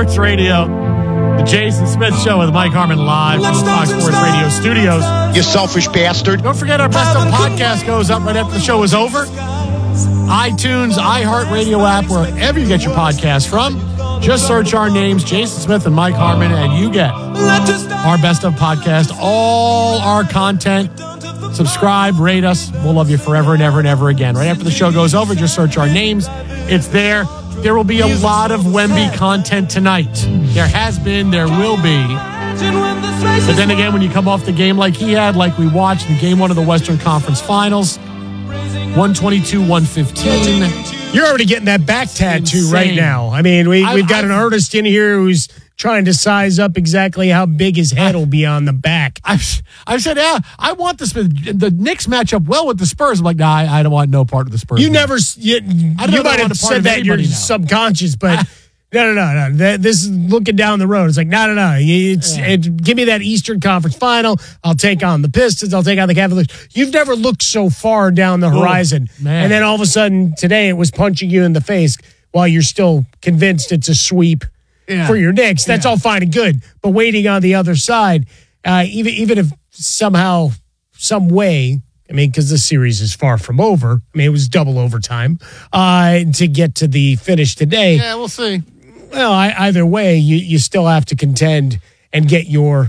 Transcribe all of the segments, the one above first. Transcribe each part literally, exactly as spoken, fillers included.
Sports Radio. The Jason Smith Show with Mike Harmon live from the Fox Sports Radio studios. You selfish bastard. Don't forget our Best of podcast goes up right after the show is over. iTunes, iHeartRadio app, wherever you get your podcast from. Just search our names, Jason Smith and Mike Harmon, and you get our Best of podcast, all our content. Subscribe, rate us. We'll love you forever and ever and ever again. Right after the show goes over, just search our names. It's there. There will be a lot of Wemby content tonight. There has been, there will be. But then again, when you come off the game like he had, like we watched in game one of the Western Conference Finals, one twenty-two one fifteen. You're already getting that back tattoo insane. Right now. I mean, we, we've got I, an artist in here who's trying to size up exactly how big his head I, will be on the back. I've, I've said, yeah, I want the the Knicks match up well with the Spurs. I'm like, nah, I, I don't want no part of the Spurs. You now. never, you, you might have said that in your now. subconscious, but I, no, no, no, no. This is looking down the road. It's like, no, no, no. It's, yeah. it, give me that Eastern Conference final. I'll take on the Pistons. I'll take on the Cavaliers. You've never looked so far down the horizon. Ooh, man. And then all of a sudden today it was punching you in the face while you're still convinced it's a sweep. Yeah. For your Knicks, that's yeah. all fine and good. But waiting on the other side, uh, even even if somehow, some way, I mean, because the series is far from over. I mean, it was double overtime uh, to get to the finish today. Yeah, we'll see. Well, I, either way, you, you still have to contend and get your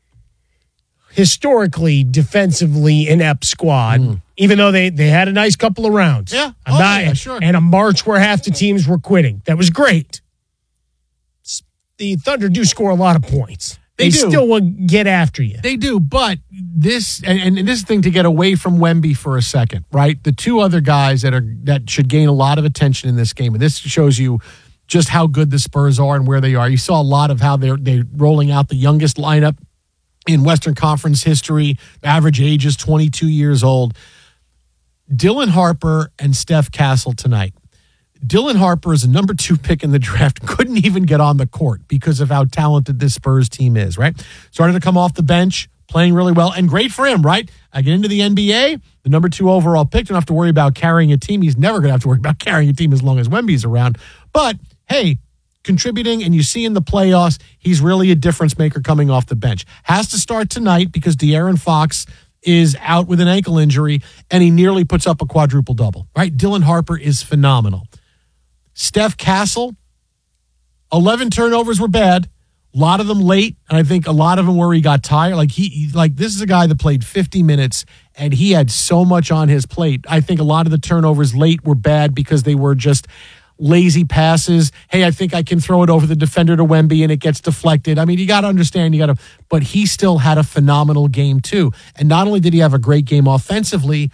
historically defensively inept squad, mm. even though they, they had a nice couple of rounds. Yeah, I'm oh, not, yeah, sure. And a March where half the teams were quitting. That was great. The Thunder do score a lot of points. They, they do. still will get after you. They do, but this and, and this thing to get away from Wemby for a second, right? The two other guys that are that should gain a lot of attention in this game, and this shows you just how good the Spurs are and where they are. You saw a lot of how they're they're rolling out the youngest lineup in Western Conference history. The average age is twenty-two years old. Dylan Harper and Steph Castle tonight. Dylan Harper is a number two pick in the draft. Couldn't even get on the court because of how talented this Spurs team is, right? Started to come off the bench, playing really well, and great for him, right? I get into the N B A, the number two overall pick, don't have to worry about carrying a team. He's never going to have to worry about carrying a team as long as Wemby's around. But, hey, contributing, and you see in the playoffs, he's really a difference maker coming off the bench. Has to start tonight because De'Aaron Fox is out with an ankle injury, and he nearly puts up a quadruple-double, right? Dylan Harper is phenomenal. Steph Castle, eleven turnovers were bad. A lot of them late, and I think a lot of them where he got tired. Like he, like this is a guy that played fifty minutes, and he had so much on his plate. I think a lot of the turnovers late were bad because they were just lazy passes. Hey, I think I can throw it over the defender to Wemby, and it gets deflected. I mean, you got to understand, you got to. But he still had a phenomenal game too, and not only did he have a great game offensively,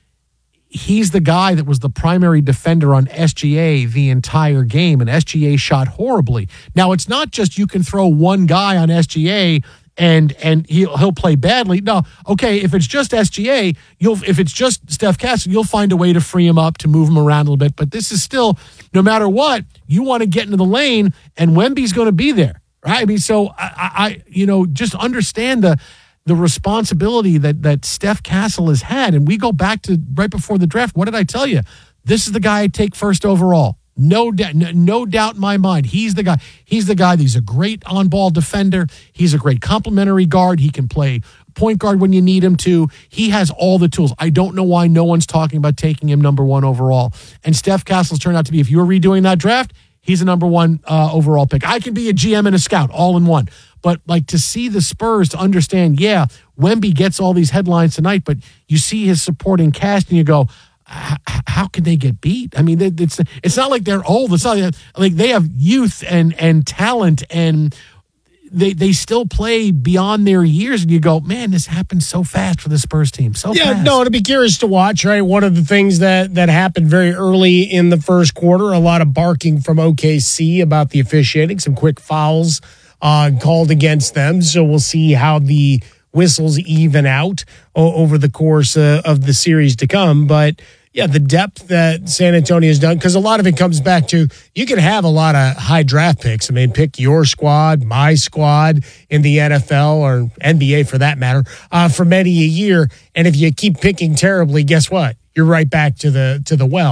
he's the guy that was the primary defender on S G A the entire game, and S G A shot horribly. Now, it's not just you can throw one guy on S G A and and he'll, he'll play badly. No, okay, if it's just S G A, you'll if it's just Steph Castle, you'll find a way to free him up, to move him around a little bit. But this is still, no matter what, you want to get into the lane, and Wemby's going to be there, right? I mean, so I, I you know, just understand the the responsibility that that Steph Castle has had. And we go back to right before the draft. What did I tell you? This is the guy I'd take first overall. No, doubt, no, no doubt in my mind. He's the guy. He's the guy. He's a great on-ball defender. He's a great complementary guard. He can play point guard when you need him to. He has all the tools. I don't know why no one's talking about taking him number one overall. And Steph Castle's turned out to be, if you were redoing that draft, he's a number one uh, overall pick. I can be a G M and a scout all in one. But, like, to see the Spurs, to understand, yeah, Wemby gets all these headlines tonight, but you see his supporting cast and you go, how can they get beat? I mean, it's it's not like they're old. It's not like they have youth and, and talent, and they they still play beyond their years. And you go, man, this happened so fast for the Spurs team. So yeah, fast. no, it'll be curious to watch, right? One of the things that, that happened very early in the first quarter, a lot of barking from O K C about the officiating, some quick fouls uh, called against them. So we'll see how the whistles even out o- over the course uh, of the series to come. But yeah, the depth that San Antonio has done, because a lot of it comes back to, you can have a lot of high draft picks. I mean, pick your squad, my squad in the N F L or N B A for that matter, uh, for many a year. And if you keep picking terribly, guess what? You're right back to the to the well.